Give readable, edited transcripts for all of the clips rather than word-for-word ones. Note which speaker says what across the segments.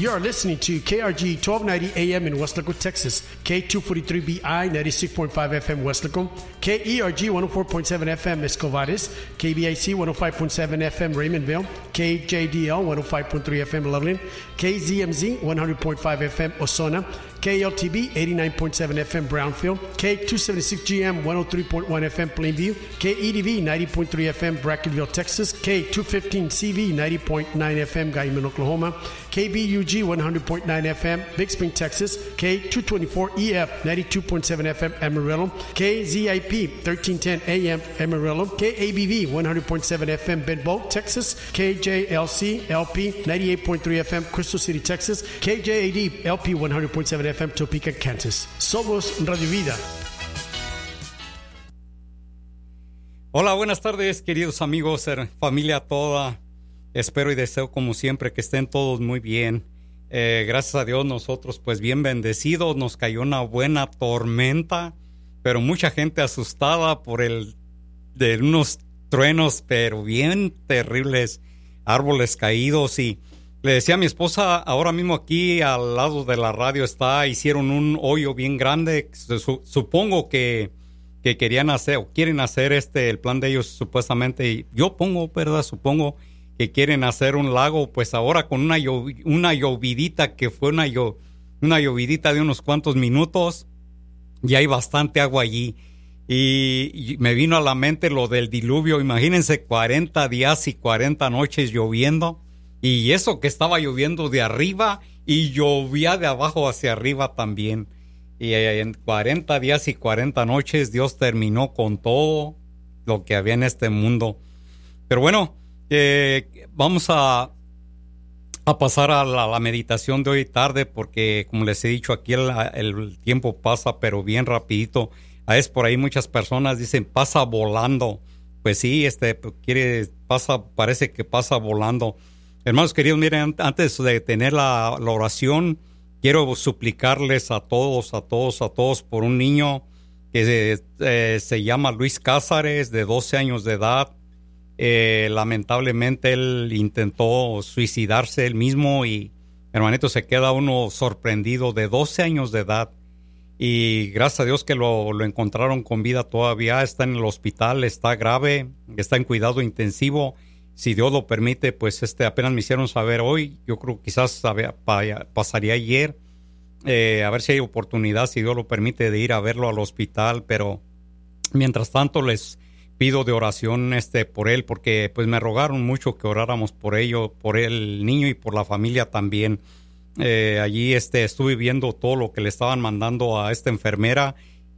Speaker 1: You are listening to KRG 1290 AM in Westlaco, Texas, K243BI 96.5 FM Westlaco, KERG 104.7 FM Escovares, KBIC 105.7 FM Raymondville, KJDL 105.3 FM Loveland, KZMZ 100.5 FM Osona, KLTB 89.7 FM Brownfield, K276GM 103.1 FM Plainview, KEDV 90.3 FM Brackenville, Texas, K215CV 90.9 FM Guyman, Oklahoma, KBUG 100.9 FM Big Spring, Texas, K224EF 92.7 FM Amarillo, KZIP 1310 AM Amarillo, KABV 100.7 FM Benbow, Texas, KJLC LP 98.3 FM Crystal City, Texas, KJAD LP 100.7 FM Topeka, Kansas. Somos Radio Vida.
Speaker 2: Hola, buenas tardes, queridos amigos, familia toda. Espero y deseo como siempre que estén todos muy bien. Gracias a Dios nosotros pues bien bendecidos. Nos cayó una buena tormenta, pero mucha gente asustada por de unos truenos, pero bien terribles, árboles caídos. Y le decía a mi esposa, ahora mismo aquí al lado de la radio hicieron un hoyo bien grande. Supongo que querían hacer o quieren hacer el plan de ellos supuestamente. Y yo supongo que quieren hacer un lago, pues ahora con una llovidita que fue una llovidita de unos cuantos minutos, ya hay bastante agua allí. Y me vino a la mente lo del diluvio. Imagínense 40 días y 40 noches lloviendo. Y eso que estaba lloviendo de arriba y llovía de abajo hacia arriba también. Y en 40 días y 40 noches Dios terminó con todo lo que había en este mundo. Pero bueno, vamos a pasar a la meditación de hoy tarde, porque como les he dicho aquí el tiempo pasa pero bien rapidito. Es por ahí muchas personas dicen pasa volando. Pues sí, parece que pasa volando. Hermanos queridos, miren, antes de tener la oración, quiero suplicarles a todos por un niño que se llama Luis Cázares, de 12 años de edad. Lamentablemente él intentó suicidarse él mismo y, hermanito, se queda uno sorprendido, de 12 años de edad. Y gracias a Dios que lo encontraron con vida todavía. Está en el hospital, está grave, está en cuidado intensivo. Si Dios lo permite, pues apenas me hicieron saber hoy. Yo creo que quizás pasaría ayer. A ver si hay oportunidad, si Dios lo permite, de ir a verlo al hospital. Pero mientras tanto les pido de oración por él, porque pues me rogaron mucho que oráramos por ello, por el niño y por la familia también. Allí estuve viendo todo lo que le estaban mandando a esta enfermera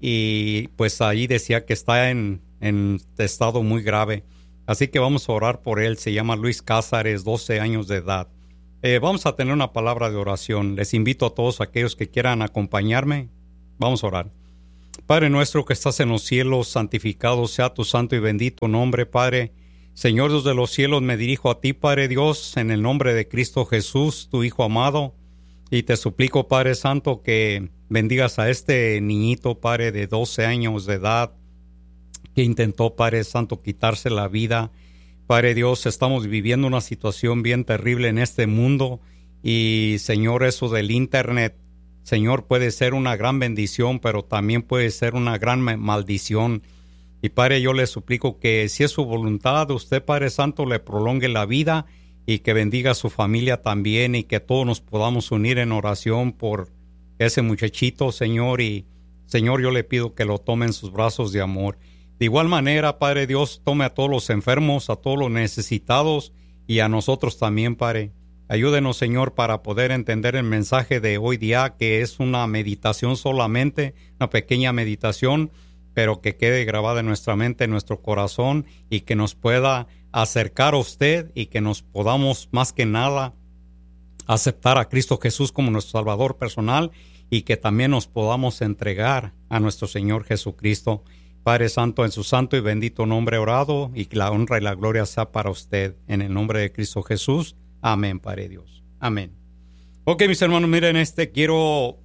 Speaker 2: y pues allí decía que está en estado muy grave. Así que vamos a orar por él. Se llama Luis Cázares, 12 años de edad. Vamos a tener una palabra de oración. Les invito a todos aquellos que quieran acompañarme. Vamos a orar. Padre nuestro que estás en los cielos, santificado sea tu santo y bendito nombre, Padre. Señor Dios de los cielos, me dirijo a ti, Padre Dios, en el nombre de Cristo Jesús, tu Hijo amado. Y te suplico, Padre Santo, que bendigas a este niñito, Padre, de 12 años de edad, que intentó, Padre Santo, quitarse la vida. Padre Dios, estamos viviendo una situación bien terrible en este mundo y, Señor, eso del Internet, Señor, puede ser una gran bendición, pero también puede ser una gran maldición. Y, Padre, yo le suplico que si es su voluntad, usted, Padre Santo, le prolongue la vida y que bendiga a su familia también y que todos nos podamos unir en oración por ese muchachito, Señor. Y, Señor, yo le pido que lo tome en sus brazos de amor. De igual manera, Padre Dios, tome a todos los enfermos, a todos los necesitados y a nosotros también, Padre. Ayúdenos, Señor, para poder entender el mensaje de hoy día, que es una meditación solamente, una pequeña meditación, pero que quede grabada en nuestra mente, en nuestro corazón, y que nos pueda acercar a usted y que nos podamos, más que nada, aceptar a Cristo Jesús como nuestro Salvador personal y que también nos podamos entregar a nuestro Señor Jesucristo. Padre Santo, en su santo y bendito nombre orado, y que la honra y la gloria sea para usted, en el nombre de Cristo Jesús. Amén, Padre Dios. Amén. Ok, mis hermanos, miren, quiero,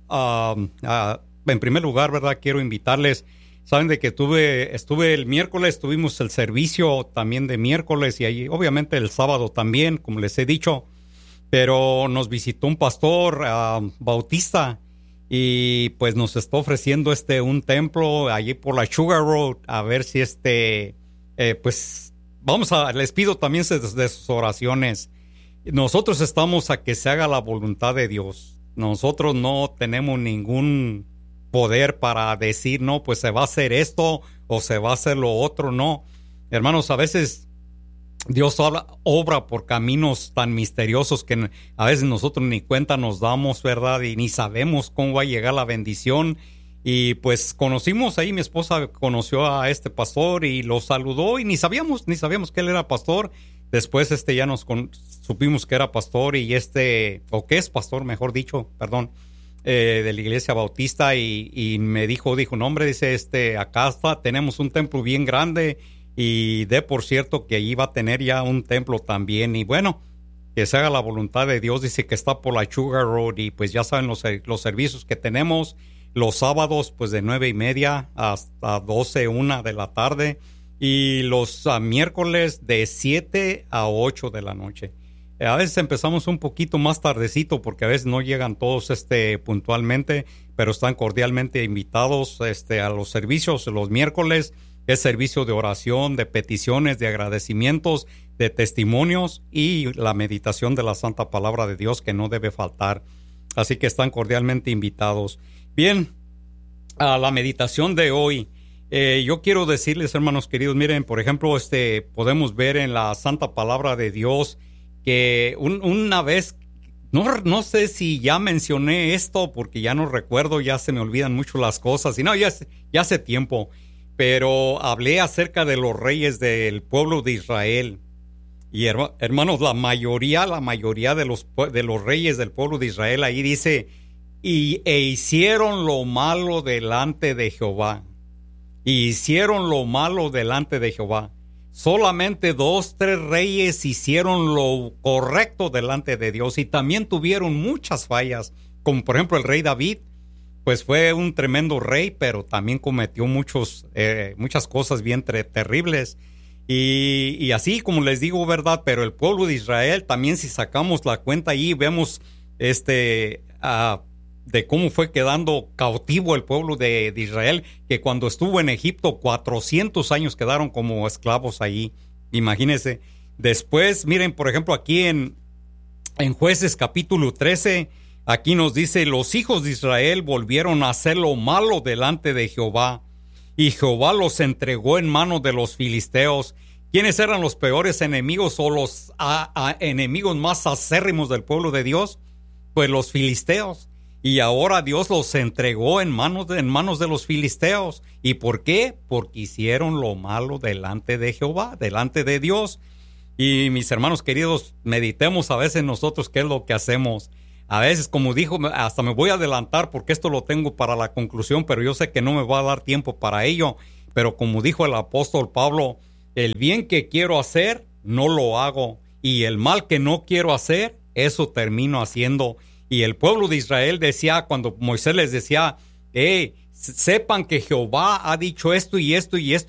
Speaker 2: en primer lugar, ¿verdad? Quiero invitarles. Saben de que estuve el miércoles, tuvimos el servicio también de miércoles y ahí, obviamente el sábado también, como les he dicho. pero nos visitó un pastor bautista y pues nos está ofreciendo un templo allí por la Sugar Road, a ver si pues les pido también de sus oraciones. Nosotros estamos a que se haga la voluntad de Dios. Nosotros no tenemos ningún poder para decir, no, pues se va a hacer esto o se va a hacer lo otro. No, hermanos, a veces Dios obra por caminos tan misteriosos que a veces nosotros ni cuenta nos damos, ¿verdad? Y ni sabemos cómo va a llegar la bendición. Y pues conocimos ahí, mi esposa conoció a este pastor y lo saludó y ni sabíamos que él era pastor. Después ya supimos que era pastor o que es pastor, mejor dicho, perdón, de la iglesia bautista y me dijo, no hombre, dice, acá tenemos un templo bien grande y por cierto que allí va a tener ya un templo también y bueno, que se haga la voluntad de Dios. Dice que está por la Sugar Road y pues ya saben los servicios que tenemos los sábados pues de 9:30 hasta 1 de la tarde y los miércoles de 7 a 8 de la noche. A veces empezamos un poquito más tardecito porque a veces no llegan todos puntualmente, pero están cordialmente invitados a los servicios los miércoles. Es servicio de oración, de peticiones, de agradecimientos, de testimonios y la meditación de la Santa Palabra de Dios que no debe faltar. Así que están cordialmente invitados. Bien, a la meditación de hoy. Yo quiero decirles, hermanos queridos, miren, por ejemplo, podemos ver en la Santa Palabra de Dios que una vez, no sé si ya mencioné esto porque ya no recuerdo, ya se me olvidan mucho las cosas, y no, ya hace tiempo, pero hablé acerca de los reyes del pueblo de Israel. Y hermanos, la mayoría de los reyes del pueblo de Israel, ahí dice, hicieron lo malo delante de Jehová. Hicieron lo malo delante de Jehová. Solamente 2, 3 reyes hicieron lo correcto delante de Dios y también tuvieron muchas fallas, como por ejemplo el rey David, pues fue un tremendo rey, pero también cometió muchas cosas bien terribles. Y así como les digo, ¿verdad? Pero el pueblo de Israel también, si sacamos la cuenta ahí, vemos de cómo fue quedando cautivo el pueblo de Israel, que cuando estuvo en Egipto 400 años quedaron como esclavos allí. Imagínense. Después, miren, por ejemplo, aquí en Jueces capítulo 13, aquí nos dice, los hijos de Israel volvieron a hacer lo malo delante de Jehová, y Jehová los entregó en manos de los filisteos. ¿Quiénes eran los peores enemigos o los enemigos más acérrimos del pueblo de Dios? Pues los filisteos. Y ahora Dios los entregó en manos de los filisteos. ¿Y por qué? Porque hicieron lo malo delante de Jehová, delante de Dios. Y mis hermanos queridos, meditemos a veces nosotros qué es lo que hacemos. A veces, como dijo, hasta me voy a adelantar porque esto lo tengo para la conclusión, pero yo sé que no me va a dar tiempo para ello. Pero como dijo el apóstol Pablo, el bien que quiero hacer, no lo hago. Y el mal que no quiero hacer, eso termino haciendo. Y el pueblo de Israel decía, cuando Moisés les decía, sepan que Jehová ha dicho esto y esto y esto,